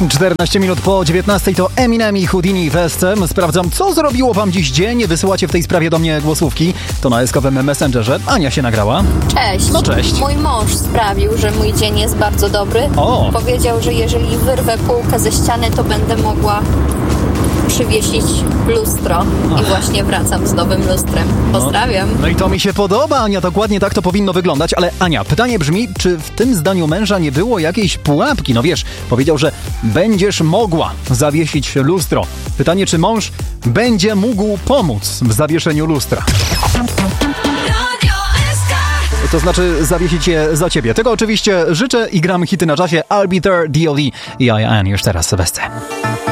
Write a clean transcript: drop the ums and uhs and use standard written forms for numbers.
14 minut po 19 to Eminem i Houdini Festem. Sprawdzam, co zrobiło wam dziś dzień. Wysyłacie w tej sprawie do mnie głosówki. To na eskowym Messengerze. Ania się nagrała. Cześć. No cześć. Mój mąż sprawił, że mój dzień jest bardzo dobry. O. Powiedział, że jeżeli wyrwę półkę ze ściany, to będę mogła przywiesić lustro. I właśnie wracam z nowym lustrem. Pozdrawiam. No i to mi się podoba, Ania. Dokładnie tak to powinno wyglądać. Ale Ania, pytanie brzmi, czy w tym zdaniu męża nie było jakiejś pułapki? No wiesz, powiedział, że będziesz mogła zawiesić lustro. Pytanie, czy mąż będzie mógł pomóc w zawieszeniu lustra? To znaczy zawiesić je za ciebie. Tego oczywiście życzę i gram hity na czasie. I'll Be There, D.O.D. i I.N. Już teraz Sylwester.